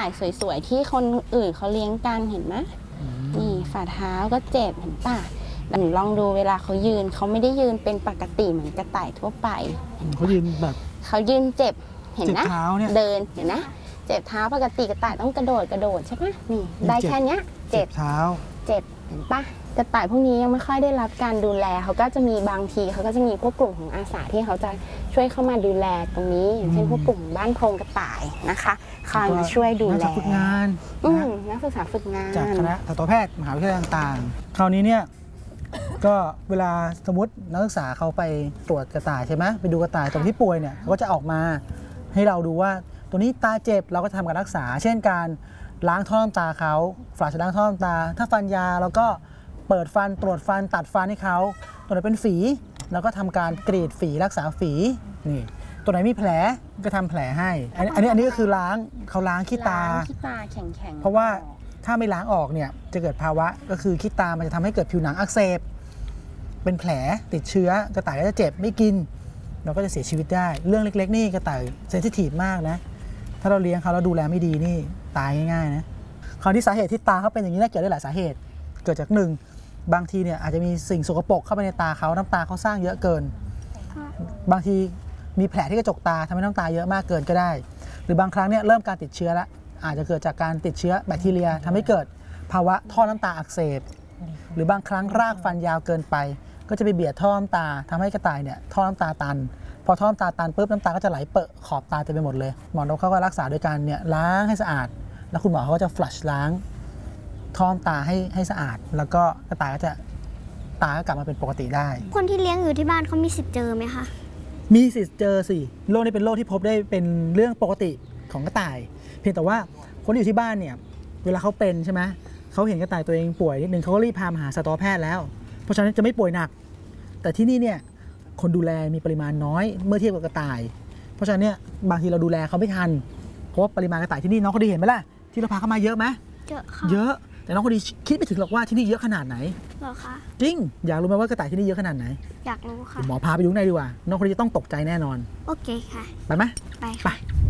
ายสวยๆที่คนอื่นเขาเลี้ยงกันเห็นไหมนี่ฝ่าเท้าก็เจ็บเห็นป่ะหนูลองดูเวลาเขายืนเขาไม่ได้ยืนเป็นปกติเหมือนกระต่ายทั่วไปเขายืนแบบเขายืนเจ็บเห็นนะเดินเห็นนะเจ็บเท้าปกติกระต่ายต้องกระโดดใช่ปะนี่ได้แค่นี้เจ็บเท้าเจ็บเห็นปะกระต่ายพวกนี้ยังไม่ค่อยได้รับการดูแลเขาก็จะมีบางทีเขาก็จะมีพวกกลุ่มของอาสาที่เขาจะช่วยเข้ามาดูแลตรงนี้อย่างเช่นพวกกลุ่มบ้านโพรงกระต่ายนะคะคอยมาช่วยดูแลนักฝึกงานนักศึกษาฝึกงานจากคณะสัตวแพทย์มหาวิทยาลัยต่างๆคราวนี้เนี่ยก็เวลาสมมตินักศึกษาเขาไปตรวจกระต่ายใช่ไหมไปดูกระต่ายตรงที่ป่วยเนี่ยเขาก็จะออกมาให้เราดูว่าตัวนี้ตาเจ็บเราก็ทำการรักษาเช่นการล้างท่อน้ำตาเขาฝาชล้างท่อน้ำตาถ้าฟันยาเราก็เปิดฟันตรวจฟันตัดฟันให้เขาตัวไหนเป็นฝีเราก็ทำการกรีดฝีรักษาฝีนี่ตัวไหนมีแผลก็ทำแผลให้อันนี้ก็คือล้างเขาล้างขี้ตาแข็งเพราะว่าถ้าไม่ล้างออกเนี่ยจะเกิดภาวะก็คือขี้ตามันจะทำให้เกิดผิวหนังอักเสบเป็นแผลติดเชื้อกระต่ายก็จะเจ็บไม่กินเราก็จะเสียชีวิตได้เรื่องเล็กๆนี่กระต่ายเซนซิทีฟมากนะถ้าเราเลี้ยงเขาแล้วดูแลไม่ดีนี่ตายง่ายๆนะคราวที่สาเหตุที่ตาเขาเป็นอย่างนี้น่าเกิดได้หลายสาเหตุเกิดจากหนึ่งบางทีเนี่ยอาจจะมีสิ่งสกปรกเข้าไปในตาเขาน้ำตาเขาสร้างเยอะเกินบางทีมีแผลที่กระจกตาทำให้น้ำตาเยอะมากเกินก็ได้หรือบางครั้งเนี่ยเริ่มการติดเชื้อแล้วอาจจะเกิดจากการติดเชื้อแบคทีเรียทำให้เกิดภาวะท่อน้ำตาอักเสบหรือบางครั้งรากฟันยาวเกินไปก็จะไปเบียดท่อน้ำตาทำให้กระต่ายเนี่ยท่อน้ำตาตันพอท่อน้ำตาตันปุ๊บน้ำตาก็จะไหลเปอะขอบตาเต็มไปหมดเลยหมอเขาก็รักษาโดยการเนี่ยล้างให้สะอาดแล้วคุณหมอเขาก็จะฟลัชล้างท่อน้ำตาให้สะอาดแล้วก็กระต่ายก็จะตาก็กลับมาเป็นปกติได้คนที่เลี้ยงอยู่ที่บ้านเขามีสิทธิ์เจอไหมคะมีสิทธิ์เจอสิโรคนี้เป็นโรคที่พบได้เป็นเรื่องปกติของกระต่ายเพียงแต่ว่าคนที่อยู่ที่บ้านเนี่ยเวลาเขาเป็นใช่ไหมเขาเห็นกระต่ายตัวเองป่วยนิดนึงเขาก็รีบพามาหาสัตวแพทย์แล้วเพราะฉะนั้นจะไม่ป่วยหนักแต่ที่นี่เนี่ยคนดูแลมีปริมาณน้อยเมื่อเทียบกับกระต่ายเพราะฉะนั้นเนี่ยบางทีเราดูแลเขาไม่ทันเพราะว่าปริมาณกระต่ายที่นี่น้องคนดีเห็นไหมล่ะที่เราพาเข้ามาเยอะไหมเยอะค่ะเยอะแต่น้องคนดีคิดไม่ถึงหรอกว่าที่นี่เยอะขนาดไหนหรอคะจริงอยากรู้ไหมว่ากระต่ายที่นี่เยอะขนาดไหนอยากรู้ค่ะหมอพาไปดูข้างในดีกว่าน้องคนดีจะต้องตกใจแน่นอนโอเคค่ะไปไหมไป